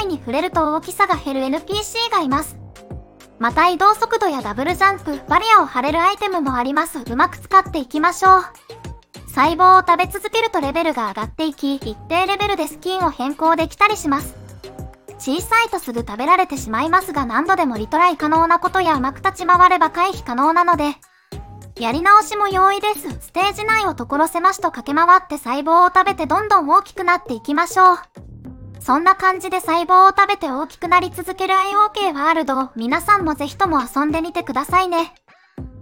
体に触れると大きさが減る NPC がいます。また移動速度やダブルジャンプ、バリアを張れるアイテムもあります。うまく使っていきましょう。細胞を食べ続けるとレベルが上がっていき、一定レベルでスキンを変更できたりします。小さいとすぐ食べられてしまいますが何度でもリトライ可能なことやうまく立ち回れば回避可能なので、やり直しも容易です。ステージ内を所狭しと駆け回って細胞を食べてどんどん大きくなっていきましょう。そんな感じで細胞を食べて大きくなり続ける IOK ワールド、皆さんもぜひとも遊んでみてくださいね。